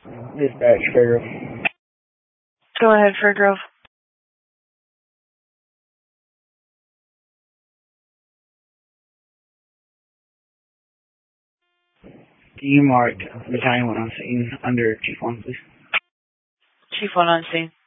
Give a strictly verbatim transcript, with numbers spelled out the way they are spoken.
Dispatch, Fairgrove. Go ahead, Fairgrove. Can you mark Battalion one on scene under Chief one, please? Chief one on scene.